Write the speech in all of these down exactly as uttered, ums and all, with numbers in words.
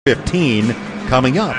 fifteen coming up.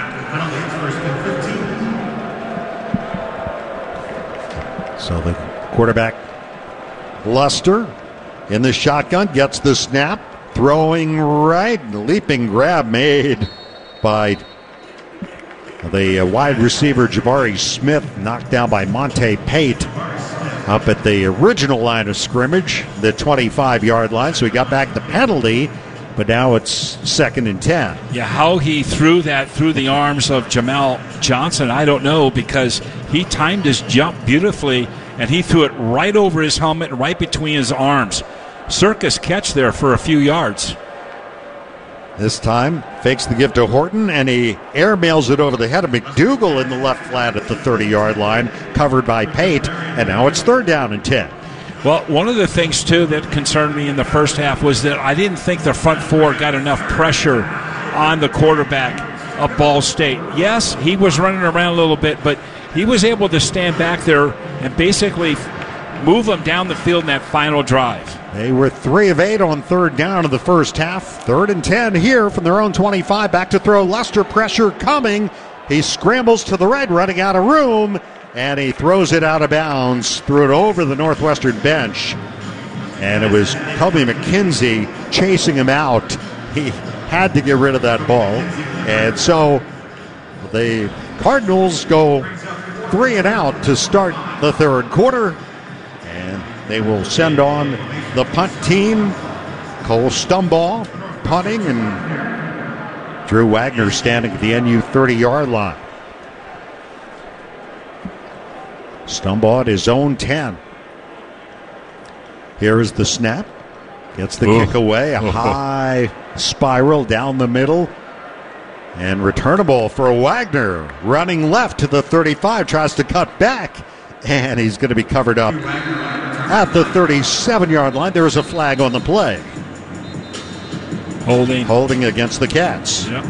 So the quarterback, Luster, in the shotgun, gets the snap, throwing right, leaping grab made by the uh, wide receiver Jabari Smith, knocked down by Monte Pate up at the original line of scrimmage, the twenty-five-yard line. So he got back the penalty, but now it's second and ten. Yeah, how he threw that through the arms of Jamal Johnson, I don't know, because he timed his jump beautifully, and he threw it right over his helmet and right between his arms. Circus catch there for a few yards. This time, fakes the give to Horton, and he airmails it over the head of McDougal in the left flat at the thirty-yard line, covered by Pate, and now it's third down and ten. Well, one of the things, too, that concerned me in the first half was that I didn't think the front four got enough pressure on the quarterback of Ball State. Yes, he was running around a little bit, but he was able to stand back there and basically move them down the field in that final drive. They were three of eight on third down in the first half. Third and ten here from their own twenty-five. Back to throw. Luster, pressure coming. He scrambles to the right, running out of room, and he throws it out of bounds. Threw it over the Northwestern bench, and it was Kobe McKenzie chasing him out. He had to get rid of that ball, and so the Cardinals go three and out to start the third quarter, and they will send on the punt team. Cole Stumbaugh punting, and Drew Wagner standing at the N U thirty-yard line. Stumbaugh at his own ten. Here is the snap. Gets the Ooh. kick away. A high spiral down the middle. And returnable for Wagner. Running left to the thirty-five. Tries to cut back. And he's going to be covered up at the thirty-seven-yard line. There is a flag on the play. Holding. Holding against the Cats. Yep.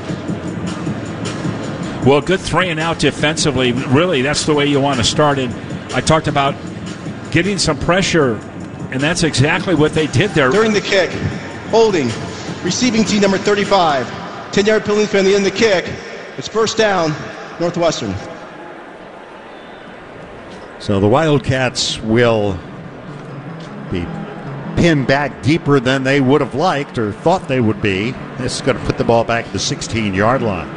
Well, good three and out defensively. Really, that's the way you want to start it. I talked about getting some pressure, and that's exactly what they did there. During the kick, holding, receiving team number thirty-five, ten-yard penalty from the end of the kick. It's first down, Northwestern. So the Wildcats will be pinned back deeper than they would have liked or thought they would be. This is going to put the ball back at the sixteen-yard line.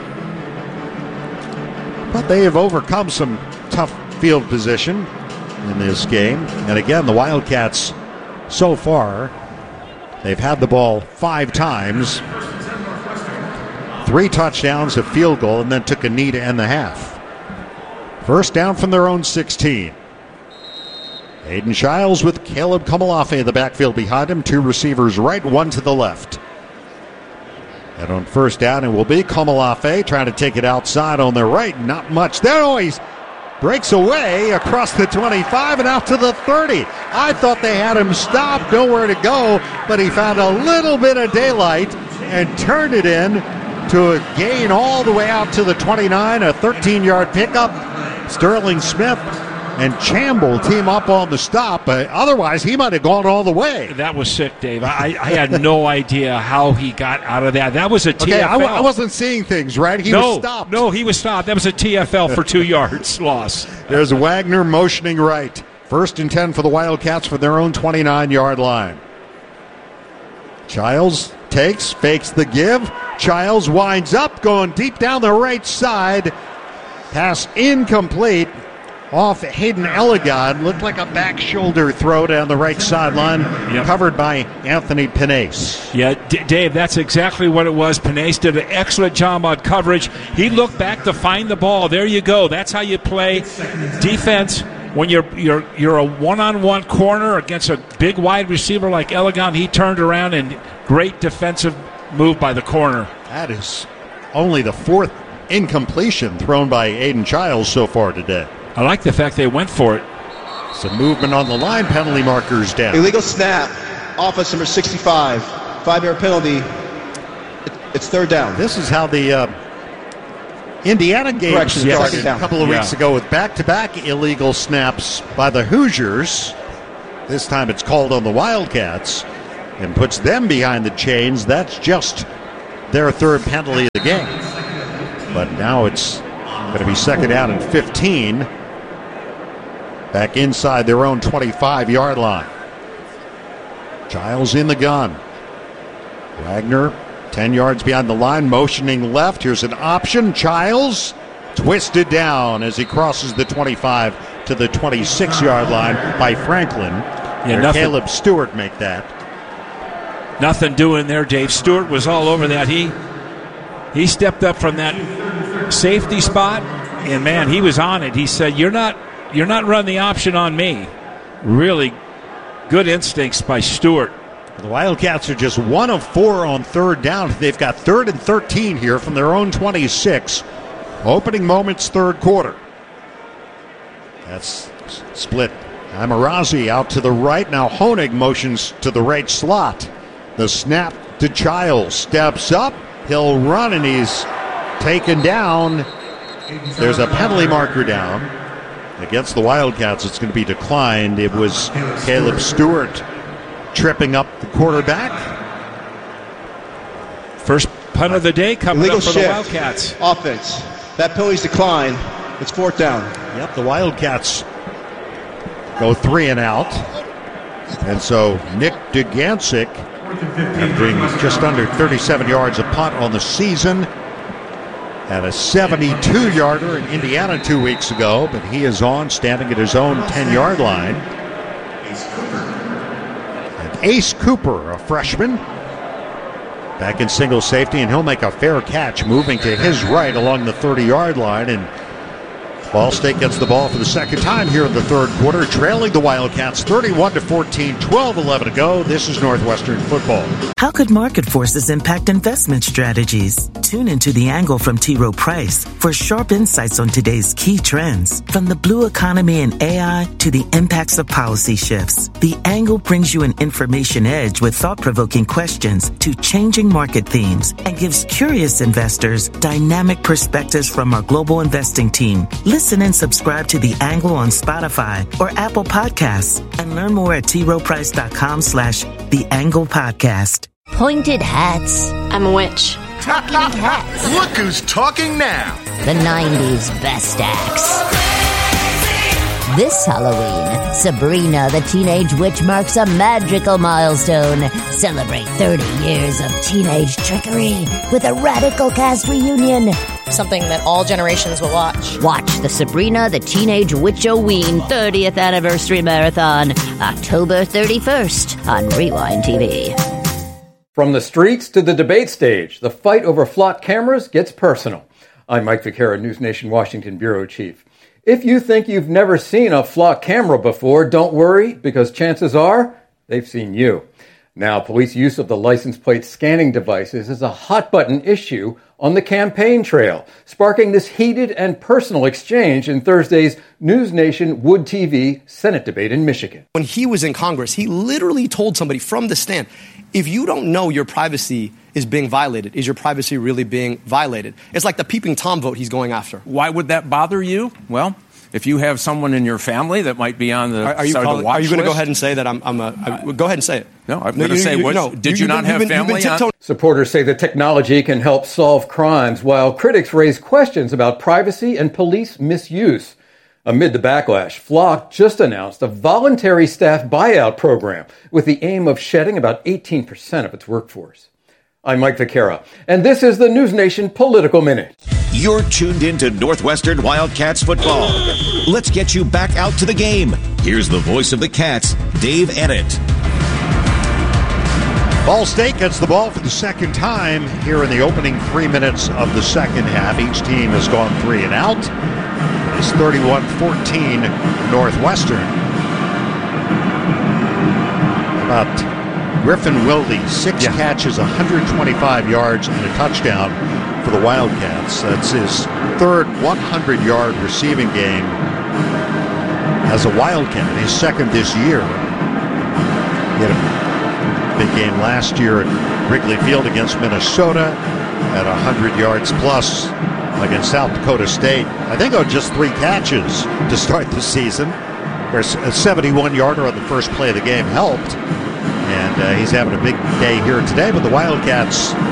But they have overcome some tough field position in this game. And again, the Wildcats so far, they've had the ball five times, three touchdowns, a field goal, and then took a knee to end the half. First down from their own sixteen. Aiden Childs with Caleb Komolafe in the backfield behind him. Two receivers right, one to the left. And on first down, it will be Komolafe trying to take it outside on the right. Not much there. Oh, he breaks away across the twenty-five and out to the thirty. I thought they had him stopped, nowhere to go, but he found a little bit of daylight and turned it in to a gain all the way out to the twenty-nine, a thirteen-yard pickup. Sterling Smith and Chamble team up on the stop. But otherwise, he might have gone all the way. That was sick, Dave. I, I had no idea how he got out of that. That was a T F L. Okay, I, w- I wasn't seeing things, right? He no, was stopped. No, he was stopped. That was a T F L for two yards loss. There's Wagner motioning right. First and ten for the Wildcats for their own twenty-nine-yard line. Childs takes, fakes the give. Childs winds up, going deep down the right side. Pass incomplete. Off Hayden Elegod. Looked like a back shoulder throw down the right sideline, yep. Covered by Anthony Panase. Yeah, D- Dave, that's exactly what it was. Panase did an excellent job on coverage. He looked back to find the ball. There you go. That's how you play defense when you're you're you're a one-on-one corner against a big wide receiver like Elegod. He turned around, and great defensive move by the corner. That is only the fourth incompletion thrown by Aiden Childs so far today. I like the fact they went for it. Some movement on the line, penalty markers down. Illegal snap, offense number sixty-five, five-yard penalty. It's third down. This is how the uh, Indiana game Correction, started yes. a couple of yeah. weeks ago with back-to-back illegal snaps by the Hoosiers. This time it's called on the Wildcats and puts them behind the chains. That's just their third penalty of the game. But now it's going to be second down and fifteen. Back inside their own twenty-five-yard line. Giles in the gun. Wagner, ten yards behind the line, motioning left. Here's an option. Giles twisted down as he crosses the twenty-five to the twenty-six-yard line by Franklin. Yeah, nothing, Caleb Stewart make that. Nothing doing there, Dave. Stewart was all over that. He he stepped up from that safety spot, and man, he was on it. He said, "You're not, you're not running the option on me." Really good instincts by Stewart. The Wildcats are just one of four on third down. They've got third and thirteen here from their own twenty-six. Opening moments, third quarter. That's split. Amarazi out to the right. Now Honig motions to the right slot. The snap to Giles. Steps up. He'll run, and he's taken down. There's a penalty marker down. Against the Wildcats, it's going to be declined. It was Caleb Stewart tripping up the quarterback. First punt of the day coming Illegal up for shift. the Wildcats. Offense. That penalty's declined. It's fourth down. Yep, the Wildcats go three and out. And so Nick Dugancic, averaging just under thirty-seven yards a punt on the season, had a seventy-two-yarder in Indiana two weeks ago, but he is on, standing at his own ten-yard line. And Ace Cooper, a freshman, back in single safety, and he'll make a fair catch, moving to his right along the thirty-yard line. And Ball State gets the ball for the second time here in the third quarter, trailing the Wildcats thirty-one to fourteen, twelve eleven to go. This is Northwestern football. How could market forces impact investment strategies? Tune into The Angle from T. Rowe Price for sharp insights on today's key trends. From the blue economy and A I to the impacts of policy shifts, The Angle brings you an information edge with thought-provoking questions to changing market themes and gives curious investors dynamic perspectives from our global investing team. Listen and subscribe to The Angle on Spotify or Apple Podcasts and learn more at t rowe price dot com slash The Angle Podcast. Pointed hats. I'm a witch. Talking hats. Look who's talking now. The nineties best acts. This Halloween, Sabrina the Teenage Witch marks a magical milestone. Celebrate thirty years of teenage trickery with a radical cast reunion. Something that all generations will watch. Watch the Sabrina the Teenage Witch-O-Ween thirtieth Anniversary Marathon, October thirty-first on Rewind T V. From the streets to the debate stage, the fight over flock cameras gets personal. I'm Mike Vaquera, News Nation Washington Bureau Chief. If you think you've never seen a flock camera before, don't worry, because chances are they've seen you. Now, police use of the license plate scanning devices is a hot-button issue on the campaign trail, sparking this heated and personal exchange in Thursday's News Nation Wood T V Senate debate in Michigan. When he was in Congress, he literally told somebody from the stand, if you don't know your privacy is being violated, is your privacy really being violated? It's like the peeping Tom vote he's going after. Why would that bother you? Well, if you have someone in your family that might be on the Are, are you, side calling, of the watch are you going to list? go ahead and say that I'm, I'm a... I, go ahead and say it. No, I'm no, going to say, you, what, no, did you, you not been, have you've been, family on? Supporters say the technology can help solve crimes, while critics raise questions about privacy and police misuse. Amid the backlash, Flock just announced a voluntary staff buyout program with the aim of shedding about eighteen percent of its workforce. I'm Mike Vaquera, and this is the News Nation Political Minute. You're tuned into Northwestern Wildcats football. Let's get you back out to the game. Here's the voice of the Cats, Dave Ennett. Ball State gets the ball for the second time here in the opening three minutes of the second half. Each team has gone three and out. It's thirty-one fourteen Northwestern. About Griffin Wilde, six yeah. catches, one hundred twenty-five yards, and a touchdown for the Wildcats. That's his third hundred-yard receiving game as a Wildcat, his second this year. He had a big game last year at Wrigley Field against Minnesota at one hundred yards plus against South Dakota State. I think it was just three catches to start the season, where a seventy-one-yarder on the first play of the game helped. And uh, he's having a big day here today, but the Wildcats